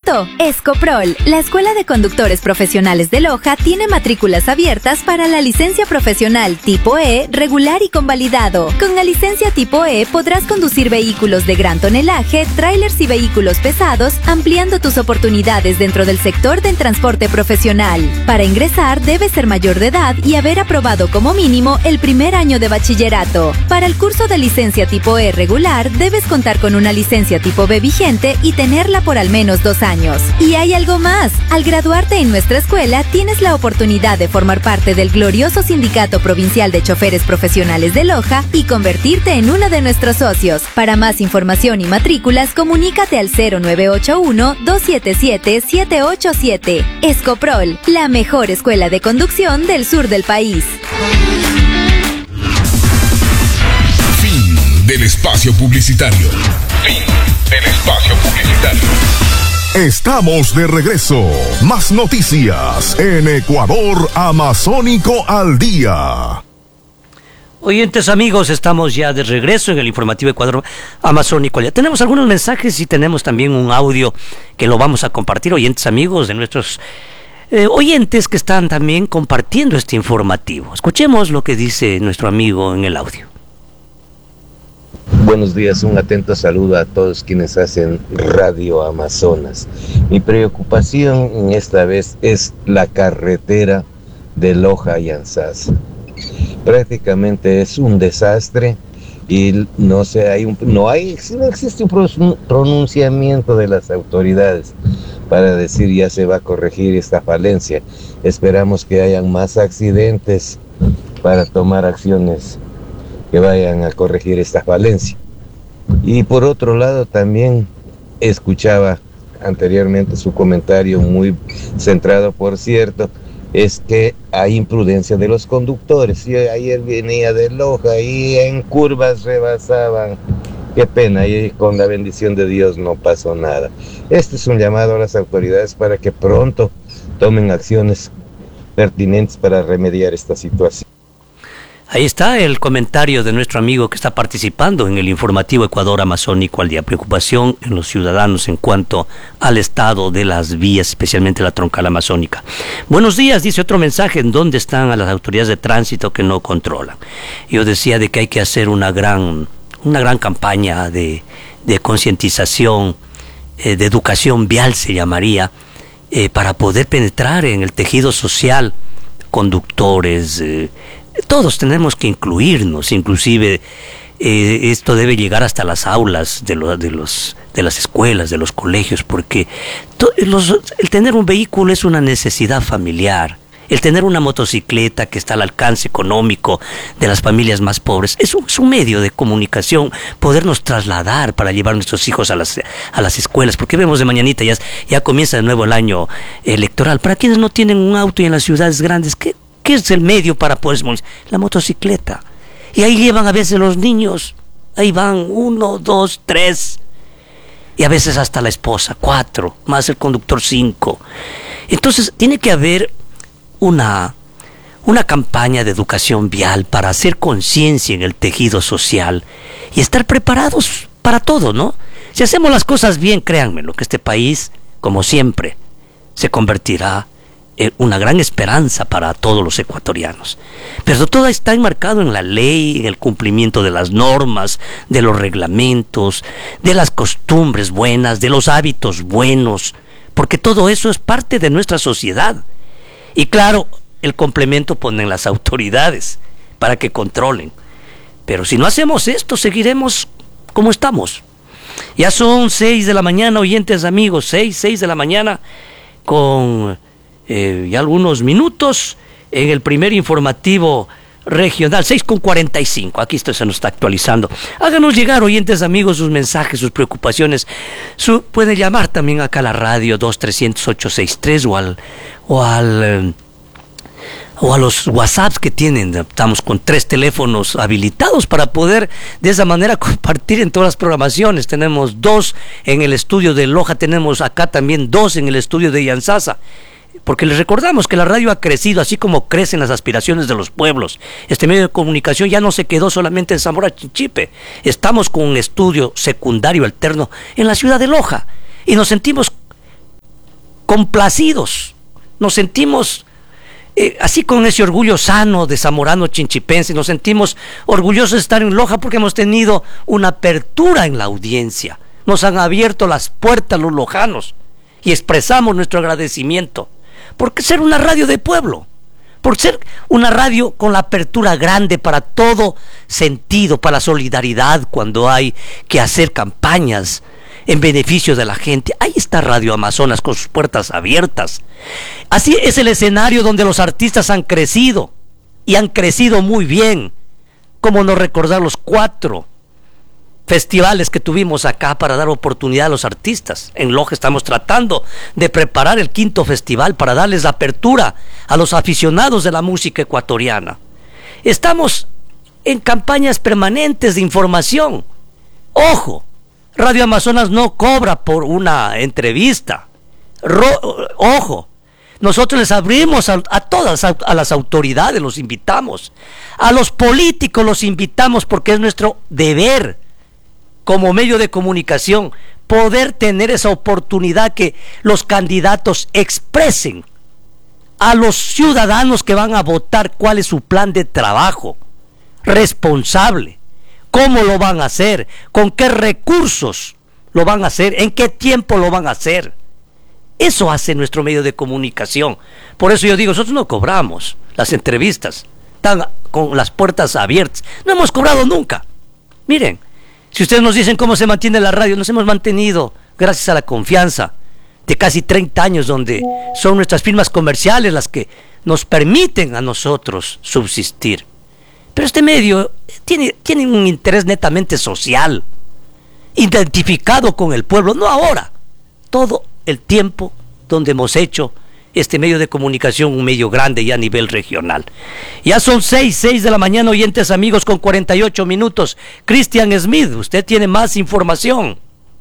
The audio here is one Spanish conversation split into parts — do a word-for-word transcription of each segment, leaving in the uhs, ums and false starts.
bachillerato. Escoprol, la Escuela de Conductores Profesionales de Loja, tiene matrículas abiertas para la licencia profesional tipo E, regular y convalidado. Con la licencia tipo E podrás conducir vehículos de gran tonelaje, tráilers y vehículos pesados, ampliando tus oportunidades dentro del sector del transporte profesional. Para ingresar, debes ser mayor de edad y haber aprobado como mínimo el primer año de bachillerato. Para el curso de licencia tipo E regular, debes contar con una licencia tipo B vigente y tenerla por al menos dos años. Y hay algo más. Al graduarte en nuestra escuela, tienes la oportunidad de formar parte del glorioso Sindicato Provincial de Choferes Profesionales de Loja y convertirte en uno de nuestros socios. Para más información y matrículas, comunícate al cero nueve ocho uno, dos siete siete, siete ocho siete. Escoprol, la mejor escuela de conducción del sur del país. Fin del espacio publicitario. Fin del espacio publicitario. Estamos de regreso. Más noticias en Ecuador Amazónico al Día. Oyentes amigos, estamos ya de regreso en el informativo Ecuador Amazónico al Día. Tenemos algunos mensajes y tenemos también un audio que lo vamos a compartir, oyentes amigos, de nuestros eh, oyentes que están también compartiendo este informativo. Escuchemos lo que dice nuestro amigo en el audio. Buenos días, un atento saludo a todos quienes hacen Radio Amazonas. Mi preocupación en esta vez es la carretera de Loja y Ansasa. Prácticamente es un desastre y no sé, hay un, no hay, no existe un pronunciamiento de las autoridades para decir ya se va a corregir esta falencia. Esperamos que hayan más accidentes para tomar acciones que vayan a corregir esta falencia. Y por otro lado también escuchaba anteriormente su comentario muy centrado, por cierto, es que hay imprudencia de los conductores. Yo ayer venía de Loja y en curvas rebasaban. Qué pena, y con la bendición de Dios no pasó nada. Este es un llamado a las autoridades para que pronto tomen acciones pertinentes para remediar esta situación. Ahí está el comentario de nuestro amigo que está participando en el informativo Ecuador Amazónico al Día. Preocupación en los ciudadanos en cuanto al estado de las vías, especialmente la troncal amazónica. Buenos días, dice otro mensaje, ¿en dónde están a las autoridades de tránsito que no controlan? Yo decía de que hay que hacer una gran, una gran campaña de, de concientización, eh, de educación vial se llamaría, eh, para poder penetrar en el tejido social, conductores, eh, todos tenemos que incluirnos, inclusive eh, esto debe llegar hasta las aulas de, lo, de, los, de las escuelas, de los colegios, porque to, los, el tener un vehículo es una necesidad familiar. El tener una motocicleta que está al alcance económico de las familias más pobres es un, es un medio de comunicación, podernos trasladar para llevar a nuestros hijos a las, a las escuelas, porque vemos de mañanita, ya, ya comienza de nuevo el año electoral. Para quienes no tienen un auto y en las ciudades grandes, ¿qué? ¿Qué es el medio para poder movilizar? La motocicleta. Y ahí llevan a veces los niños. Ahí van uno, dos, tres. Y a veces hasta la esposa, cuatro. Más el conductor, cinco. Entonces tiene que haber una, una campaña de educación vial para hacer conciencia en el tejido social y estar preparados para todo, ¿no? Si hacemos las cosas bien, créanme, lo que este país, como siempre, se convertirá una gran esperanza para todos los ecuatorianos. Pero todo está enmarcado en la ley, en el cumplimiento de las normas, de los reglamentos, de las costumbres buenas, de los hábitos buenos, porque todo eso es parte de nuestra sociedad. Y claro, el complemento ponen las autoridades para que controlen. Pero si no hacemos esto, seguiremos como estamos. Ya son seis de la mañana, oyentes amigos, seis, seis de la mañana, con Eh, ya algunos minutos en el primer informativo regional, seis con cuarenta y cinco, aquí esto se nos está actualizando. Háganos llegar, oyentes amigos, sus mensajes, sus preocupaciones. Su, puede llamar también acá a la radio dos trescientos, ocho seis tres o al, o al eh, o a los WhatsApps que tienen. Estamos con tres teléfonos habilitados para poder de esa manera compartir en todas las programaciones. Tenemos dos en el estudio de Loja, tenemos acá también dos en el estudio de Ansasa. Porque les recordamos que la radio ha crecido, así como crecen las aspiraciones de los pueblos. Este medio de comunicación ya no se quedó solamente en Zamora Chinchipe. Estamos con un estudio secundario alterno en la ciudad de Loja. Y nos sentimos complacidos, nos sentimos eh, así con ese orgullo sano de zamorano chinchipense, nos sentimos orgullosos de estar en Loja porque hemos tenido una apertura en la audiencia, nos han abierto las puertas los lojanos y expresamos nuestro agradecimiento por ser una radio de pueblo, por ser una radio con la apertura grande para todo sentido, para la solidaridad cuando hay que hacer campañas en beneficio de la gente. Ahí está Radio Amazonas con sus puertas abiertas. Así es el escenario donde los artistas han crecido y han crecido muy bien. Cómo no recordar los cuatro festivales que tuvimos acá para dar oportunidad a los artistas. En Loja estamos tratando de preparar el quinto festival para darles la apertura a los aficionados de la música ecuatoriana. Estamos en campañas permanentes de información. Ojo, Radio Amazonas no cobra por una entrevista. Ro- ojo, nosotros les abrimos a, a todas, a, a las autoridades, los invitamos. A los políticos los invitamos porque es nuestro deber como medio de comunicación poder tener esa oportunidad que los candidatos expresen a los ciudadanos que van a votar cuál es su plan de trabajo responsable. ¿Cómo lo van a hacer? ¿Con qué recursos lo van a hacer? ¿En qué tiempo lo van a hacer? Eso hace nuestro medio de comunicación. Por eso yo digo, nosotros no cobramos las entrevistas, están con las puertas abiertas. No hemos cobrado nunca. Miren, si ustedes nos dicen cómo se mantiene la radio, nos hemos mantenido gracias a la confianza de casi treinta años, donde son nuestras firmas comerciales las que nos permiten a nosotros subsistir. Pero este medio tiene, tiene un interés netamente social, identificado con el pueblo, no ahora, todo el tiempo donde hemos hecho este medio de comunicación un medio grande y a nivel regional. Ya son seis, seis de la mañana, oyentes amigos, con cuarenta y ocho minutos. Cristian Smith, usted tiene más información.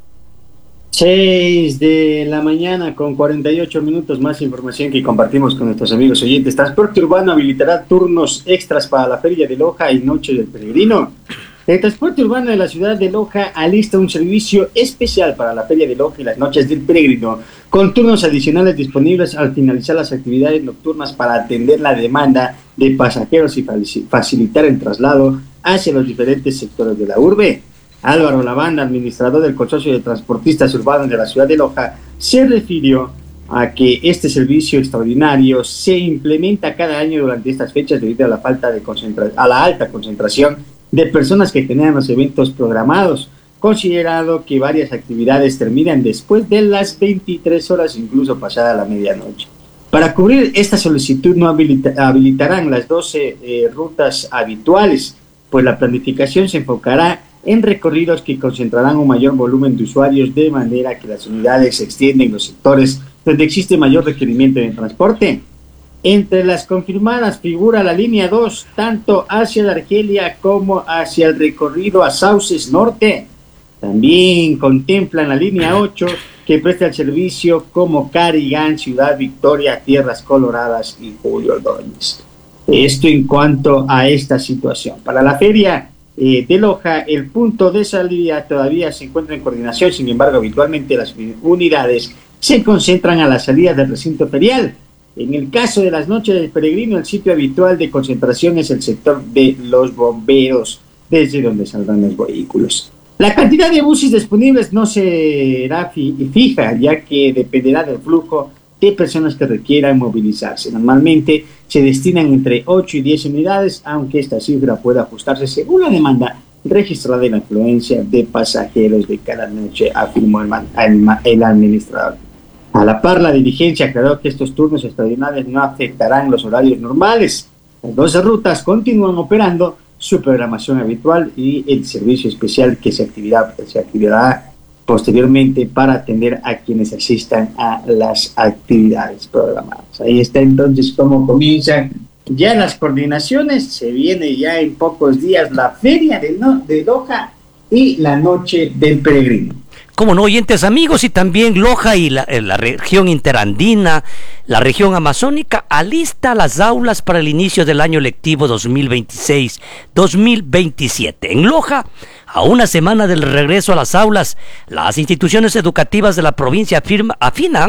seis de la mañana con cuarenta y ocho minutos, más información que compartimos con nuestros amigos oyentes. Transporte Urbano habilitará turnos extras para la Feria de Loja y Noche del Peregrino. El Transporte Urbano de la ciudad de Loja alista un servicio especial para la Feria de Loja y las Noches del Peregrino, con turnos adicionales disponibles al finalizar las actividades nocturnas para atender la demanda de pasajeros y facilitar el traslado hacia los diferentes sectores de la urbe. Álvaro Lavanda, administrador del Consorcio de Transportistas Urbanos de la ciudad de Loja, se refirió a que este servicio extraordinario se implementa cada año durante estas fechas debido a la falta de concentra- a la alta concentración de personas que generan los eventos programados, considerado que varias actividades terminan después de las veintitrés horas, incluso pasada la medianoche. Para cubrir esta solicitud no habilita- habilitarán las doce eh, rutas habituales, pues la planificación se enfocará en recorridos que concentrarán un mayor volumen de usuarios, de manera que las unidades se extienden en los sectores donde existe mayor requerimiento de transporte. Entre las confirmadas figura la línea dos, tanto hacia la Argelia como hacia el recorrido a Sauces Norte. También contemplan la línea ocho, que presta el servicio como Carigán, Ciudad Victoria, Tierras Coloradas y Julio Ordóñez. Esto en cuanto a esta situación. Para la feria eh, de Loja, el punto de salida todavía se encuentra en coordinación, sin embargo, habitualmente las unidades se concentran a la salida del recinto ferial. En el caso de las Noches del Peregrino, el sitio habitual de concentración es el sector de los bomberos, desde donde saldrán los vehículos. La cantidad de buses disponibles no será fi- fija, ya que dependerá del flujo de personas que requieran movilizarse. Normalmente se destinan entre ocho y diez unidades, aunque esta cifra puede ajustarse según la demanda registrada en la afluencia de pasajeros de cada noche, afirmó el, man- el administrador. A la par, la dirigencia aclaró que estos turnos extraordinarios no afectarán los horarios normales. Las doce rutas continúan operando su programación habitual y el servicio especial que se activará, se activará posteriormente para atender a quienes asistan a las actividades programadas. Ahí está entonces cómo comienzan ya las coordinaciones. Se viene ya en pocos días la Feria de, no, de Loja y la Noche del Peregrino. Como no, oyentes amigos, y también Loja y la, la región interandina, la región amazónica, alista las aulas para el inicio del año lectivo dos mil veintiséis dos mil veintisiete. En Loja, a una semana del regreso a las aulas, las instituciones educativas de la provincia afirma, afinan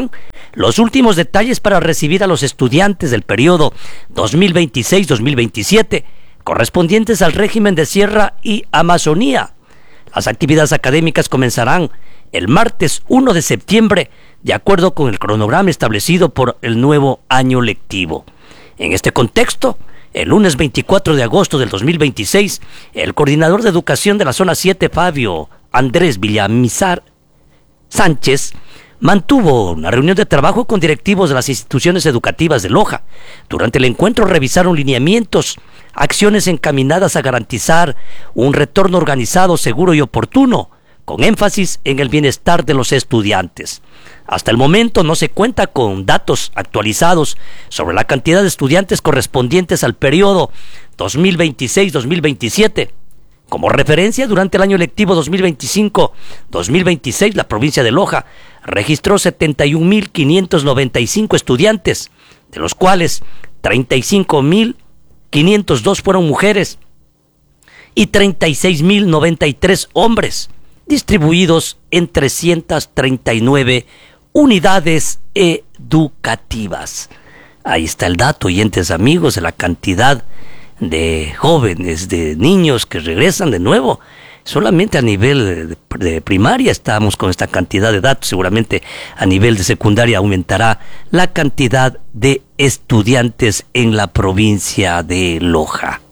los últimos detalles para recibir a los estudiantes del periodo dos mil veintiséis dos mil veintisiete, correspondientes al régimen de Sierra y Amazonía. Las actividades académicas comenzarán el martes uno de septiembre, de acuerdo con el cronograma establecido por el nuevo año lectivo. En este contexto, el lunes veinticuatro de agosto del dos mil veintiséis, el coordinador de educación de la zona siete, Fabio Andrés Villamizar Sánchez, mantuvo una reunión de trabajo con directivos de las instituciones educativas de Loja. Durante el encuentro revisaron lineamientos, acciones encaminadas a garantizar un retorno organizado, seguro y oportuno, con énfasis en el bienestar de los estudiantes. Hasta el momento no se cuenta con datos actualizados sobre la cantidad de estudiantes correspondientes al periodo dos mil veintiséis dos mil veintisiete. Como referencia, durante el año lectivo dos mil veinticinco dos mil veintiséis, la provincia de Loja registró setenta y un mil quinientos noventa y cinco estudiantes, de los cuales treinta y cinco mil quinientos dos fueron mujeres y treinta y seis mil noventa y tres hombres, distribuidos en trescientas treinta y nueve unidades educativas. Ahí está el dato, oyentes amigos, de la cantidad de jóvenes, de niños que regresan de nuevo. Solamente a nivel de, de primaria estamos con esta cantidad de datos. Seguramente a nivel de secundaria aumentará la cantidad de estudiantes en la provincia de Loja.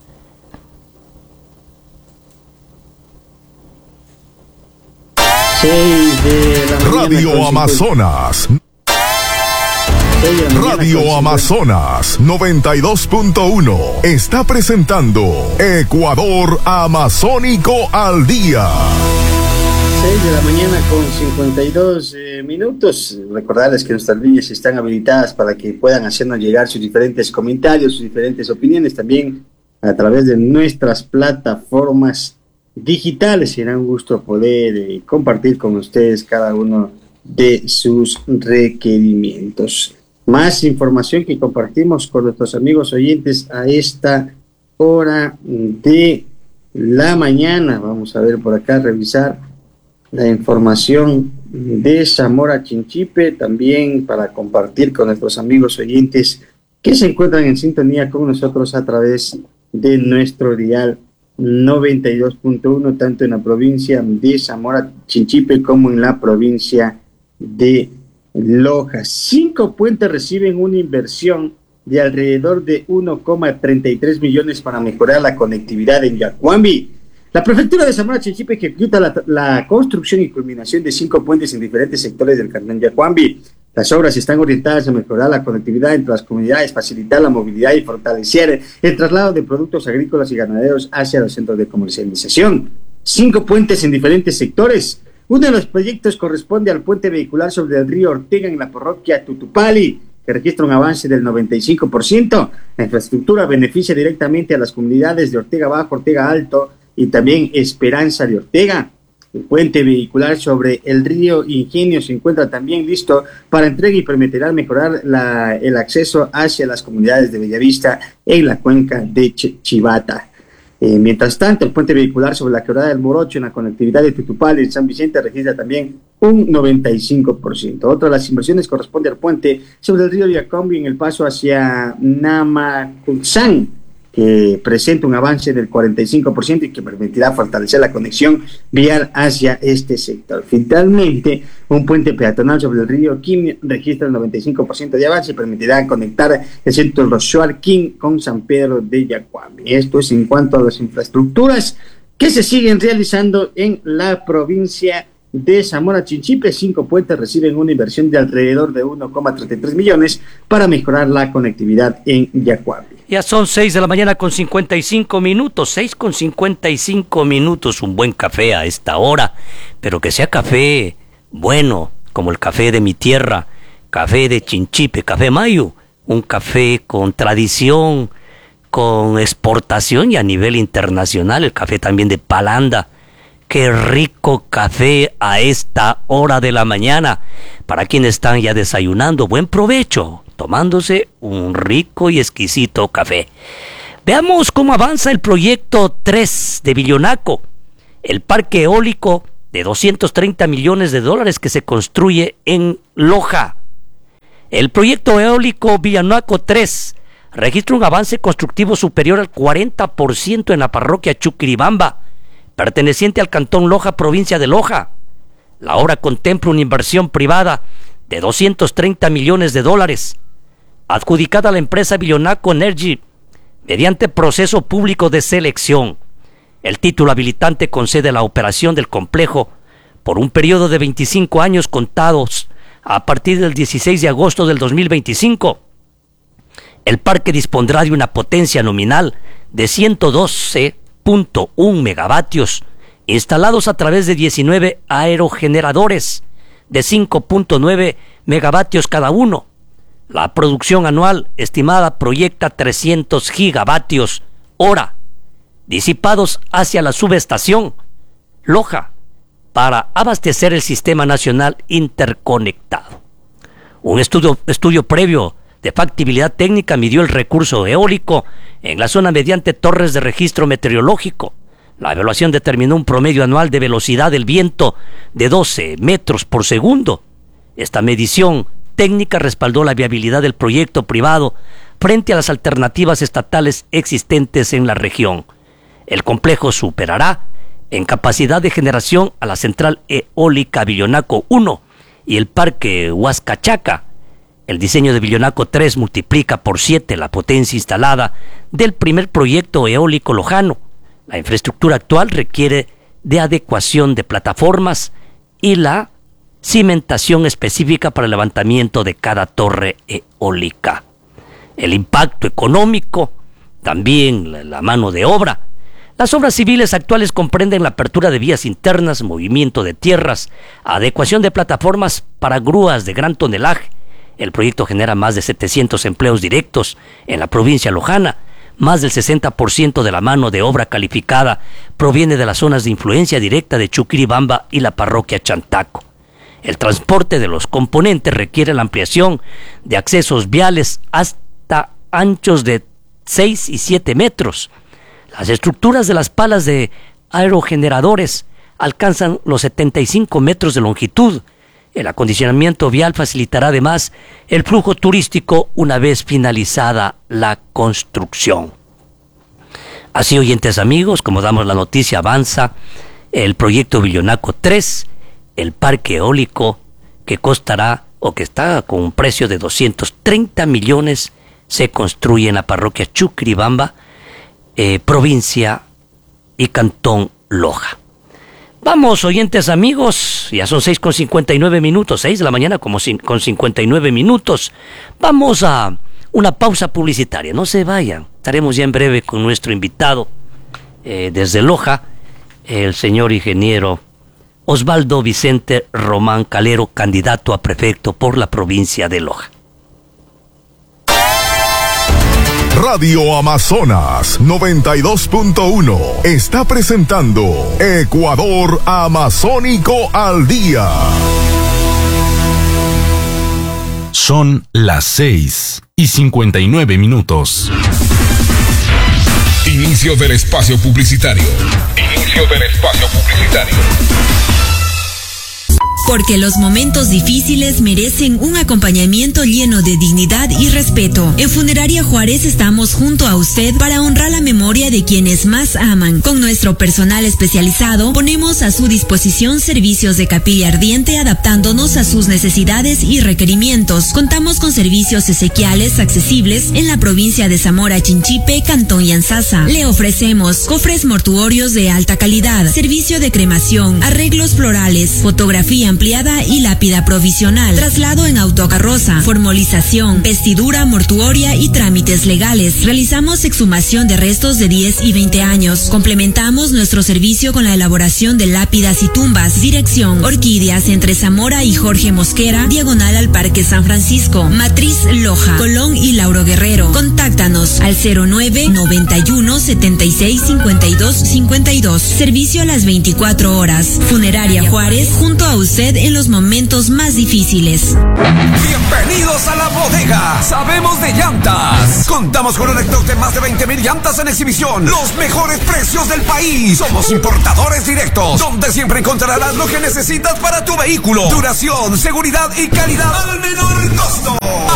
Radio Amazonas. Radio Amazonas noventa y dos punto uno está presentando Ecuador Amazónico al día. seis de la mañana con cincuenta y dos eh, minutos. Recordarles que nuestras líneas están habilitadas para que puedan hacernos llegar sus diferentes comentarios, sus diferentes opiniones, también a través de nuestras plataformas digitales. Será un gusto poder eh, compartir con ustedes cada uno de sus requerimientos. Más información que compartimos con nuestros amigos oyentes a esta hora de la mañana. Vamos a ver por acá, revisar la información de Zamora Chinchipe, también para compartir con nuestros amigos oyentes que se encuentran en sintonía con nosotros a través de nuestro dial noventa y dos punto uno, tanto en la provincia de Zamora Chinchipe como en la provincia de Loja. Cinco puentes reciben una inversión de alrededor de uno coma treinta y tres millones para mejorar la conectividad en Yacuambi. La prefectura de Zamora Chinchipe ejecuta la, la construcción y culminación de cinco puentes en diferentes sectores del cantón Yacuambi. Las obras están orientadas a mejorar la conectividad entre las comunidades, facilitar la movilidad y fortalecer el traslado de productos agrícolas y ganaderos hacia los centros de comercialización. Cinco puentes en diferentes sectores. Uno de los proyectos corresponde al puente vehicular sobre el río Ortega en la parroquia Tutupali, que registra un avance del noventa y cinco por ciento. La infraestructura beneficia directamente a las comunidades de Ortega Bajo, Ortega Alto y también Esperanza de Ortega. El puente vehicular sobre el río Ingenio se encuentra también listo para entrega y permitirá mejorar la, el acceso hacia las comunidades de Bellavista en la cuenca de Ch- Chivata. Eh, mientras tanto, el puente vehicular sobre la quebrada del Morocho en la conectividad de Tutupal y San Vicente registra también un noventa y cinco por ciento. Otra de las inversiones corresponde al puente sobre el río Yacuambi en el paso hacia Namacutzán, que presenta un avance del cuarenta y cinco por ciento y que permitirá fortalecer la conexión vial hacia este sector. Finalmente, un puente peatonal sobre el río Quim registra el noventa y cinco por ciento de avance y permitirá conectar el centro Roshuar Quim con San Pedro de Yacuambi. Esto es en cuanto a las infraestructuras que se siguen realizando en la provincia de Zamora Chinchipe. Cinco puentes reciben una inversión de alrededor de uno coma treinta y tres millones para mejorar la conectividad en Yacuambi. Ya son seis de la mañana con cincuenta y cinco minutos, seis con cincuenta y cinco minutos, un buen café a esta hora, pero que sea café bueno, como el café de mi tierra, café de Chinchipe, café Mayu, un café con tradición, con exportación y a nivel internacional, el café también de Palanda. Qué rico café a esta hora de la mañana. Para quienes están ya desayunando, buen provecho, tomándose un rico y exquisito café. Veamos cómo avanza el proyecto tres de Villonaco, el parque eólico de doscientos treinta millones de dólares que se construye en Loja. El proyecto eólico Villanaco tres registra un avance constructivo superior al cuarenta por ciento en la parroquia Chuquiribamba, perteneciente al cantón Loja, provincia de Loja. La obra contempla una inversión privada de doscientos treinta millones de dólares, adjudicada a la empresa Villanaco Energy mediante proceso público de selección. El título habilitante concede la operación del complejo por un periodo de veinticinco años contados a partir del dieciséis de agosto del dos mil veinticinco. El parque dispondrá de una potencia nominal de ciento doce punto uno megavatios, instalados a través de diecinueve aerogeneradores de cinco punto nueve megavatios cada uno. La producción anual estimada proyecta trescientos gigavatios hora, disipados hacia la subestación Loja, para abastecer el sistema nacional interconectado. Un estudio, estudio previo de factibilidad técnica midió el recurso eólico en la zona mediante torres de registro meteorológico. La evaluación determinó un promedio anual de velocidad del viento de doce metros por segundo. Esta medición técnica respaldó la viabilidad del proyecto privado frente a las alternativas estatales existentes en la región. El complejo superará en capacidad de generación a la central eólica Villanaco uno y el parque Huascachaca. El diseño de Villanaco tres multiplica por siete la potencia instalada del primer proyecto eólico lojano. La infraestructura actual requiere de adecuación de plataformas y la cimentación específica para el levantamiento de cada torre eólica. El impacto económico, también la, la mano de obra. Las obras civiles actuales comprenden la apertura de vías internas, movimiento de tierras, adecuación de plataformas para grúas de gran tonelaje. El proyecto genera más de setecientos empleos directos en la provincia lojana. Más del sesenta por ciento de la mano de obra calificada proviene de las zonas de influencia directa de Chuquiribamba y la parroquia Chantaco. El transporte de los componentes requiere la ampliación de accesos viales hasta anchos de seis y siete metros. Las estructuras de las palas de aerogeneradores alcanzan los setenta y cinco metros de longitud. El acondicionamiento vial facilitará además el flujo turístico una vez finalizada la construcción. Así, oyentes amigos, como damos la noticia, avanza el proyecto Villanaco tres, el parque eólico que costará o que está con un precio de doscientos treinta millones, se construye en la parroquia Chuquiribamba, eh, provincia y cantón Loja. Vamos, oyentes amigos, ya son seis con cincuenta y nueve minutos, seis de la mañana como con cincuenta y nueve minutos. Vamos a una pausa publicitaria, no se vayan, estaremos ya en breve con nuestro invitado eh, desde Loja, el señor ingeniero Osvaldo Vicente Román Calero, candidato a prefecto por la provincia de Loja. Radio Amazonas noventa y dos punto uno está presentando Ecuador Amazónico al Día. Son las seis y cincuenta y nueve minutos. Inicio del espacio publicitario. Inicio del espacio publicitario. Porque los momentos difíciles merecen un acompañamiento lleno de dignidad y respeto. En Funeraria Juárez estamos junto a usted para honrar la memoria de quienes más aman. Con nuestro personal especializado ponemos a su disposición servicios de capilla ardiente adaptándonos a sus necesidades y requerimientos. Contamos con servicios esequiales accesibles en la provincia de Zamora Chinchipe, Cantón Yanzasa. Le ofrecemos cofres mortuorios de alta calidad, servicio de cremación, arreglos florales, fotografía ampliada y lápida provisional, traslado en autocarroza, formalización, vestidura mortuoria y trámites legales. Realizamos exhumación de restos de diez y veinte años. Complementamos nuestro servicio con la elaboración de lápidas y tumbas. Dirección: Orquídeas entre Zamora y Jorge Mosquera, diagonal al Parque San Francisco. Matriz Loja, Colón y Lauro Guerrero. Contáctanos al cero nueve noventa y uno setenta y seis cincuenta y dos cincuenta y dos. Servicio a las veinticuatro horas. Funeraria Juárez, junto a usted en los momentos más difíciles. Bienvenidos a la bodega. Sabemos de llantas. Contamos con un stock de más de veinte mil llantas en exhibición. Los mejores precios del país. Somos importadores directos, donde siempre encontrarás lo que necesitas para tu vehículo. Duración, seguridad y calidad al menor costo.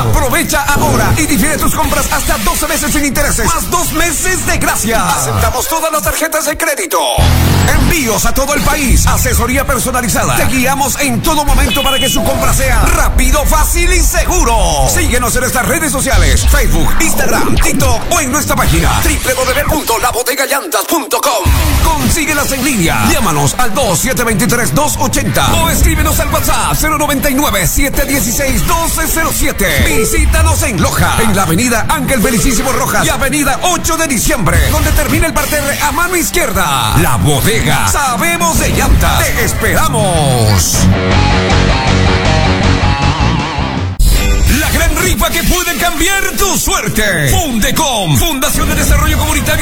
Aprovecha ahora y difiere tus compras hasta doce meses sin intereses, más dos meses de gracia. Aceptamos todas las tarjetas de crédito. Envíos a todo el país. Asesoría personalizada. Te guiamos en todo momento para que su compra sea rápido, fácil y seguro. Síguenos en nuestras redes sociales: Facebook, Instagram, TikTok o en nuestra página doble u doble u doble u punto la bodega llantas punto com. Consíguelas en línea. Llámanos al dos siete dos tres dos ocho cero o escríbenos al WhatsApp cero noventa y nueve siete dieciséis doce cero siete. Visítanos en Loja, en la avenida Ángel Felicísimo Rojas y avenida ocho de diciembre, donde termina el parterre a mano izquierda. La Bodega. Sabemos de llantas. Te esperamos. La gran rifa que puede cambiar tu suerte. Fundecom, Fundación de Desarrollo Comunitario